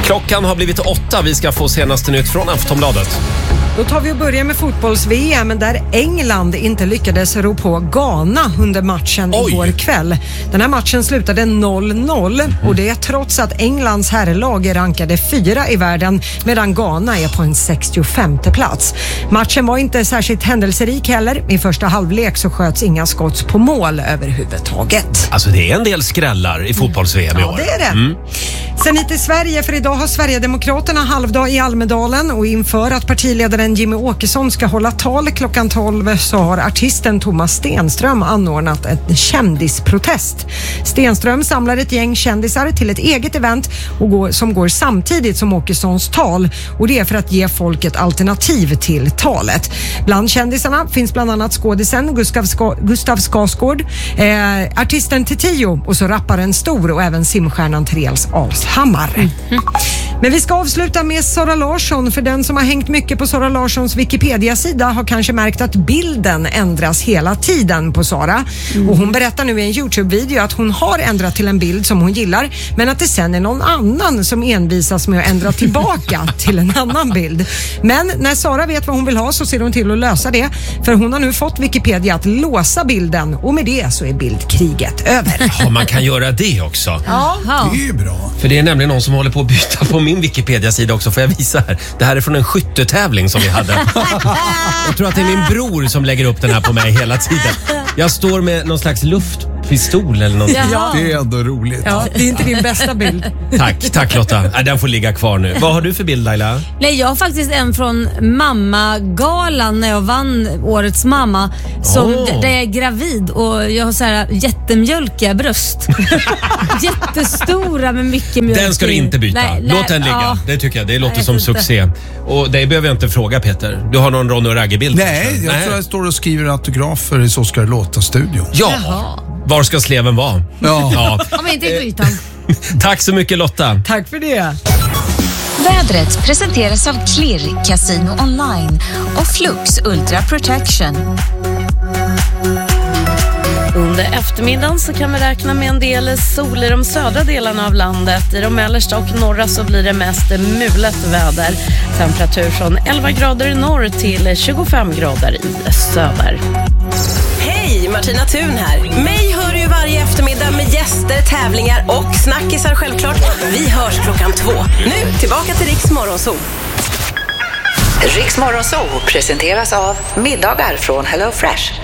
Klockan har blivit 8. Vi ska få senaste nytt från Aftonbladet. Då tar vi och börjar med fotbolls-VM där England inte lyckades rå på Ghana under matchen igår kväll. Den här matchen slutade 0-0 och det är trots att Englands herrlag är rankade 4 i världen medan Ghana är på en 65:e plats. Matchen var inte särskilt händelserik heller. I första halvlek så sköts inga skott på mål överhuvudtaget. Alltså det är en del skrällar i fotbolls-VM i år. Ja, det är det. Sen hit till Sverige, för idag har Sverigedemokraterna halvdag i Almedalen och inför att partiledaren Jimmy Åkesson ska hålla tal klockan 12 så har artisten Thomas Stenström anordnat en kändisprotest. Stenström samlar ett gäng kändisar till ett eget event som går samtidigt som Åkessons tal och det är för att ge folk ett alternativ till talet. Bland kändisarna finns bland annat skådisen Gustav Skarsgård, artisten Titio och så rapparen Stor och även simstjärnan Therese Alshammar. Men vi ska avsluta med Sara Larsson, för den som har hängt mycket på Sara Larssons Wikipedia-sida har kanske märkt att bilden ändras hela tiden på Sara. Och hon berättar nu i en YouTube-video att hon har ändrat till en bild som hon gillar, men att det sen är någon annan som envisas med att ändra tillbaka till en annan bild. Men när Sara vet vad hon vill ha så ser hon till att lösa det, för hon har nu fått Wikipedia att låsa bilden och med det så är bildkriget över. Ja, man kan göra det också. Ja. Det är ju bra. För det är nämligen någon som håller på att byta på min Wikipedia-sida också. Får jag visa här? Det här är från en skyttetävling som vi hade. Jag tror att det är min bror som lägger upp den här på mig hela tiden. Jag står med någon slags luftpistol eller något. Ja. Det är ändå roligt. Ja, det är inte din bästa bild. Tack Lotta. Den får ligga kvar nu. Vad har du för bild, Laila? Nej, jag har faktiskt en från Mamma-galan när jag vann Årets mamma där jag är gravid och jag har så här jättemjölkiga bröst. Jättestora med mycket mjölk. Den ska du inte byta. Låt den ligga. Ja. Det tycker jag. Det låter som succé. Och det behöver jag inte fråga, Peter. Du har någon Ronny och Ragge-bild? Nej, jag tror jag står och skriver autografer i Så ska det låta-studion. Ja. Var ska sleven vara? Ja. Om inte i grytan. Tack så mycket, Lotta. Tack för det. Vädret presenteras av Klirr Casino Online och Flux Ultra Protection. Under eftermiddagen så kan vi räkna med en del sol i de södra delarna av landet. I de mellersta och norra så blir det mest mulet väder. Temperatur från 11 grader i norr till 25 grader i söder. Hej, Martina Thun här. Mig hör du varje eftermiddag med gäster, tävlingar och snackisar självklart. Vi hörs klockan 2. Nu tillbaka till Riks Morgonzoo. Riks Morgonzoo presenteras av middagar från Hello Fresh.